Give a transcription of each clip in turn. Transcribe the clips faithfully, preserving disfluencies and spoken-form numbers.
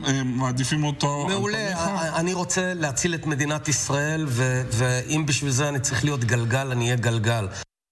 אה, מעדיפים אותו מעולה, על פניך? אני רוצה להציל את מדינת ישראל, ו- ואם בשביל זה אני צריך להיות גלגל, אני אהיה גלגל.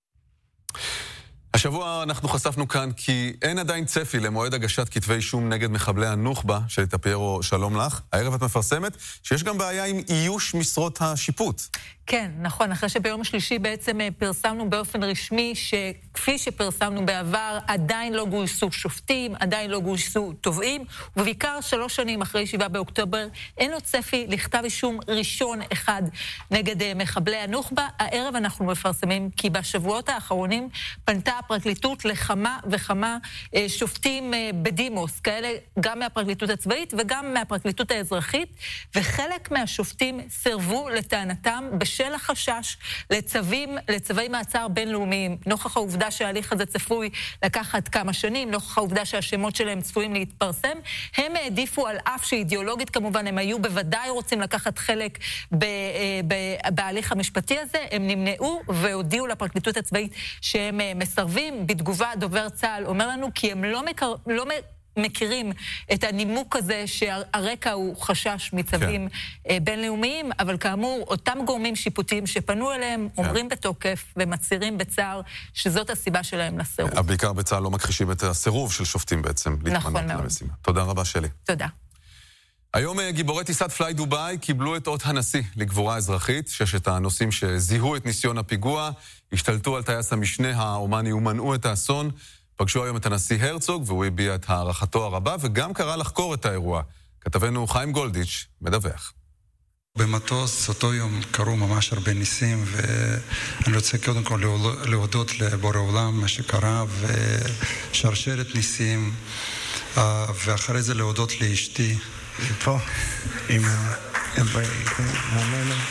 השבוע אנחנו חשפנו כאן כי אין עדיין צפי למועד הגשת כתבי אישום נגד מחבלי הנוח'בה של טפיירו. שלום לך. הערב את מפרסמת שיש גם בעיה עם איוש משרות השיפוט. כן, נכון. אחרי שביום שלישי בעצם פרסמנו באופן רשמי שכפי שפרסמנו בעבר, עדיין לא גויסו שופטים, עדיין לא גויסו תובעים, ובעיקר שלוש שנים אחרי שבעה באוקטובר, אין לו צפי לכתב אישום ראשון אחד נגד מחבלי הנוח'בה. הערב אנחנו מפרסמים כי בשבועות האחרונים פנתה הפרקליטות לכמה וכמה שופטים בדימוס, כאלה גם מהפרקליטות הצבאית וגם מהפרקליטות האזרחית, וחלק מהשופטים סרבו לטענתם בשל החשש לצווים, לצווי מעצר בינלאומיים, נוכח העובדה שההליך הזה צפוי לקחת כמה שנים, נוכח העובדה שהשמות שלהם צפויים להתפרסם, הם העדיפו על אף שאידיאולוגית כמובן הם היו בוודאי רוצים לקחת חלק ב, ב, בהליך המשפטי הזה, הם נמנעו והודיעו לפרקליטות הצבאית שהם מסרבים. בתגובה דובר צה"ל אומר לנו כי הם לא, מקר... לא מכירים את הנימוק הזה שהרקע הוא חשש מצווים כן. בינלאומיים, אבל כאמור אותם גורמים שיפוטיים שפנו אליהם כן. אומרים בתוקף ומצהירים בצער שזאת הסיבה שלהם לסירוב. בעיקר בצה"ל לא מכחישים את הסירוב של שופטים בעצם. נכון מאוד. למשימה. תודה רבה שלי. תודה. היום גיבורי טיסת פליי דובאי קיבלו את אות הנשיא לגבורה אזרחית. ששת הנוסעים שזיהו את ניסיון הפיגוע השתלטו על טייס המשנה האומני ומנעו את האסון. פגשו היום את הנשיא הרצוג והוא הביע את הערכתו הרבה וגם קרא לחקור את האירוע. כתבנו חיים גולדיץ' מדווח. במטוס אותו יום קרו ממש הרבה ניסים, ואני רוצה קודם כל להודות לבורא עולם מה שקרה ושרשרת ניסים, ואחרי זה להודות לאשתי פה עם המאמנו.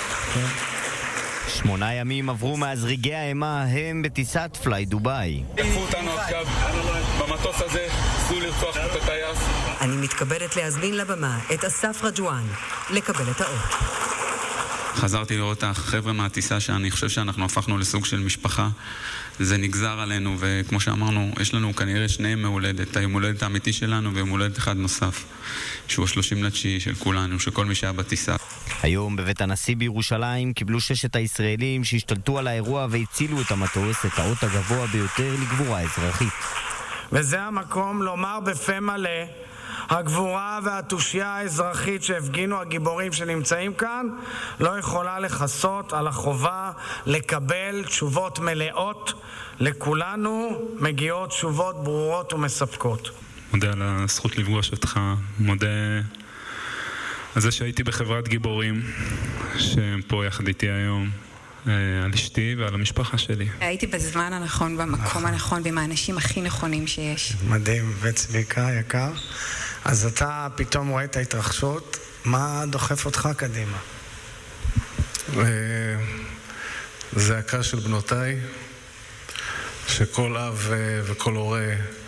שמונה ימים עברו מאז רגעי האימה הם בטיסת פליי דובאי. תקפו אותנו עכשיו במטוס הזה, ניסו לרצוח את הטייס. אני מתכבדת להזמין לבמה את אסף רג'ואן לקבל את האות. חזרתי לראות את החבר'ה מהטיסה שאני חושב שאנחנו הפכנו לסוג של משפחה. זה נגזר עלינו, וכמו שאמרנו, יש לנו כנראה שני ימי הולדת, היום הולדת האמיתי שלנו ויום הולדת אחד נוסף, שהוא השלושים לתשיעי של כולנו, של כל מי שהיה בטיסה. היום בבית הנשיא בירושלים קיבלו ששת הישראלים שהשתלטו על האירוע והצילו את המטוס את האות הגבוה ביותר לגבורה אזרחית. וזה המקום לומר בפה מלא, הגבורה והתושייה האזרחית שהפגינו הגיבורים שנמצאים כאן לא יכולה לחסות על החובה לקבל תשובות מלאות. לכולנו מגיעות תשובות ברורות ומספקות. מודה על הזכות לפגוש אותך, מודה על זה שהייתי בחברת גיבורים שהם פה יחד איתי היום, על אשתי ועל המשפחה שלי. הייתי בזמן הנכון, במקום הנכון, עם האנשים הכי נכונים שיש. מדהים. וצביקה יקר, אז אתה פתאום רואה את ההתרחשות, מה דוחף אותך קדימה? זה הקה של בנותיי, שכל אב וכל הורה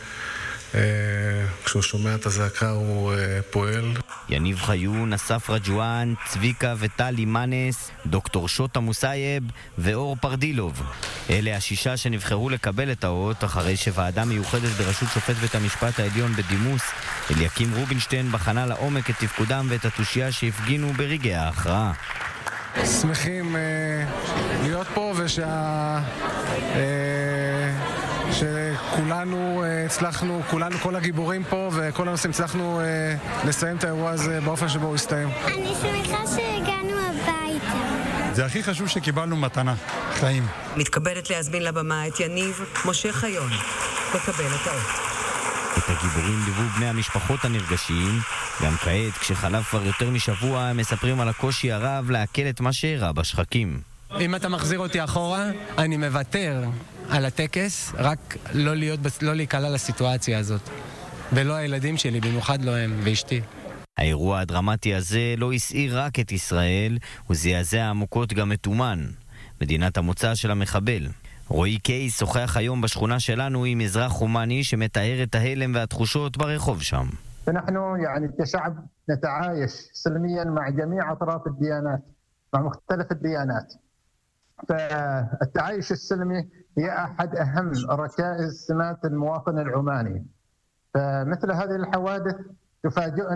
כשהוא שומע את הזעקה הוא פועל. יניב חיון, אסף רג'ואן, צביקה וטלי מנס, דוקטור שוטה מוסייב ואור פרדילוב. אלה השישה שנבחרו לקבל את האות אחרי שוועדה מיוחדת בראשות שופט בית המשפט העליון בדימוס אליקים רובינשטיין בחנה לעומק את תפקודם ואת התושייה שהפגינו ברגעי ההכרעה. שמחים uh, להיות פה ושה... Uh, שכולנו הצלחנו, כולנו, כל הגיבורים פה וכל הנושאים הצלחנו uh, לסיים את האירוע הזה באופן שבו הוא הסתיים. אני שמחה שהגענו הביתה. זה הכי חשוב שקיבלנו מתנה, חיים. מתכבדת להזמין לבמה את יניב משה חיון לקבל את האות. את הגיבורים ליוו בני המשפחות הנרגשים, גם כעת כשחלף כבר יותר משבוע הם מספרים על הקושי הרב לעכל את מה שאירע בשחקים. אם אתה מחזיר אותי אחורה, אני מוותר על הטקס, רק לא להיות, לא להיקלע לסיטואציה הזאת. ולא הילדים שלי, במיוחד לא הם, ואשתי. האירוע הדרמטי הזה לא הסעיר רק את ישראל, הוא זעזע עמוקות גם את אומן, מדינת המוצא של המחבל. רועי קייס שוחח היום בשכונה שלנו עם אזרח הומני שמתאר את ההלם והתחושות ברחוב שם. אנחנו يعني كشعب نتعايش سلميا مع جميع أطراف الديانات مع مختلف الديانات. فالتعايش السلمي هي أحد أهم ركائز سمات المواطن العماني. فمثل هذه الحوادث تفاجئنا